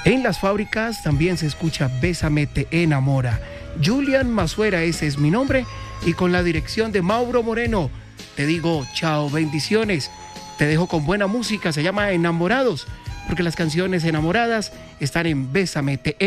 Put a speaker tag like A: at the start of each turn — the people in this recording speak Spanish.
A: En las fábricas también se escucha Bésame te enamora. Julian Masuera, ese es mi nombre, y con la dirección de Mauro Moreno, te digo chao, bendiciones. Te dejo con buena música, se llama Enamorados, porque las canciones enamoradas están en Bésame te